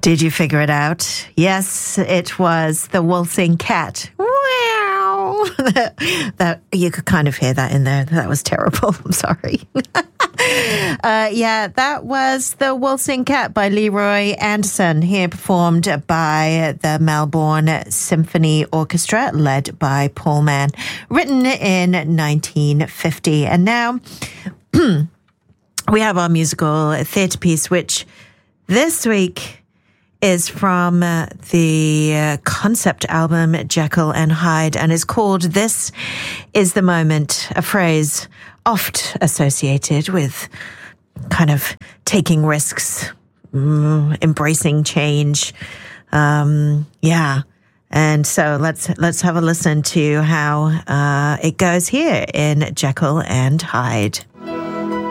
Did you figure it out? Yes, it was the waltzing cat. Wow! That you could kind of hear that in there. That was terrible. I'm sorry. Yeah, that was the Waltzing Cat by Leroy Anderson, here performed by the Melbourne Symphony Orchestra, led by Paul Mann, written in 1950. And now we have our musical theatre piece, which this week is from the concept album Jekyll and Hyde, and is called This Is the Moment, a phrase oft associated with kind of taking risks, embracing change. Yeah. And so let's have a listen to how it goes here in Jekyll and Hyde.